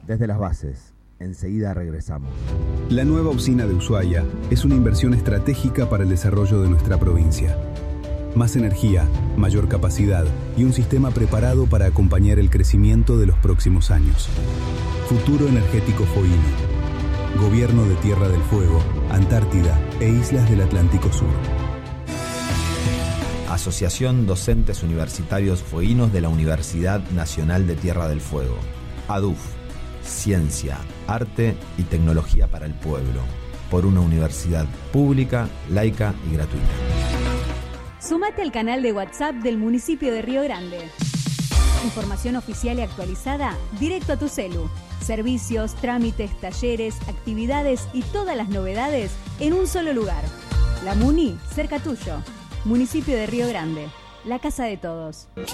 desde las bases. Enseguida regresamos. La nueva usina de Ushuaia es una inversión estratégica para el desarrollo de nuestra provincia. Más energía, mayor capacidad y un sistema preparado para acompañar el crecimiento de los próximos años. Futuro energético Foino. Gobierno de Tierra del Fuego, Antártida e Islas del Atlántico Sur. Asociación Docentes Universitarios Fueguinos de la Universidad Nacional de Tierra del Fuego. ADUF. Ciencia, arte y tecnología para el pueblo. Por una universidad pública, laica y gratuita. Sumate al canal de WhatsApp del municipio de Río Grande. Información oficial y actualizada directo a tu celu. Servicios, trámites, talleres, actividades y todas las novedades en un solo lugar. La Muni, cerca tuyo. Municipio de Río Grande, la casa de todos.